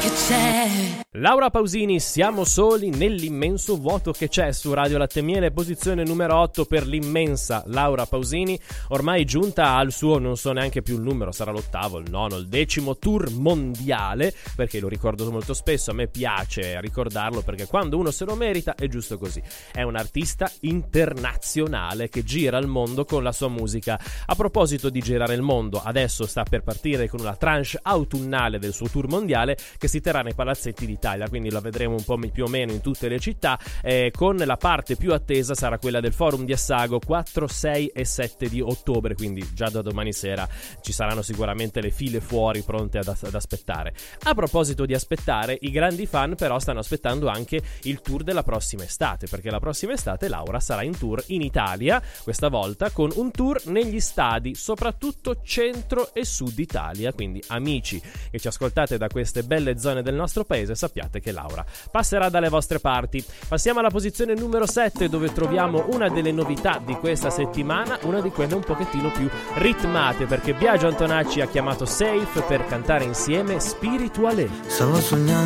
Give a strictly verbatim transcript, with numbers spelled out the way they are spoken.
che c'è. Laura Pausini, Siamo soli nell'immenso vuoto che c'è, su Radio Latte e Miele, posizione numero otto per l'immensa Laura Pausini, ormai giunta al suo, non so neanche più il numero, sarà l'ottavo, il nono, il decimo tour mondiale, perché lo ricordo molto spesso, a me piace ricordarlo perché quando uno se lo merita è giusto così. È un artista internazionale che gira il mondo con la sua musica. A proposito di girare il mondo, adesso sta per partire con una tranche autunnale del suo tour mondiale che si terrà nei palazzetti d'Italia, quindi la vedremo un po' più o meno in tutte le città, eh, con la parte più attesa sarà quella del Forum di Assago quattro, sei e sette di ottobre, quindi già da domani sera ci saranno sicuramente le file fuori pronte ad, ad aspettare. A proposito di aspettare, i grandi fan però stanno aspettando anche il tour della prossima estate, perché la prossima estate Laura sarà in tour in Italia, questa volta con un tour negli stadi, soprattutto centro e sud Italia, quindi amici che ci ascoltate da queste belle zone del nostro paese, sappiate che Laura passerà dalle vostre parti. Passiamo alla posizione numero sette, dove troviamo una delle novità di questa settimana, una di quelle un pochettino più ritmate, perché Biagio Antonacci ha chiamato Safe per cantare insieme Spirituale. Stavo sognando